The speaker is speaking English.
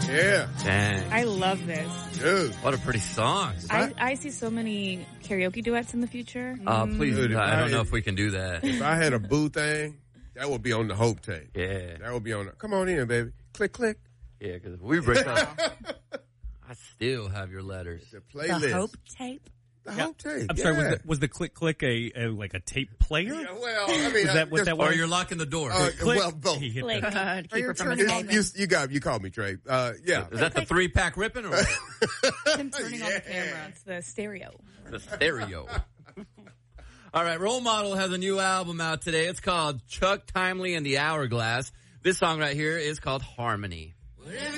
Yeah. Dang. I love this. Dude. What a pretty song. I see so many karaoke duets in the future. Please, Dude, I don't know if we can do that. If I had a boo thing, that would be on the Hope tape. Yeah. That would be on the, come on in, baby. Click, click. Yeah, because if we break up, I still have your letters. The playlist. The Hope tape. The Hope tape. I'm sorry, was the click click a tape player? Yeah, well, I mean, Was that what that Or was? you're locking the door. well, both. He hit Click. the- Keep her from escaping. You called me, Trey. Yeah. Is that the 3-pack ripping or what? Him turning on the camera. It's the stereo. The stereo? All right, Role Model has a new album out today. It's called Chuck Timely and the Hourglass. This song right here is called Harmony.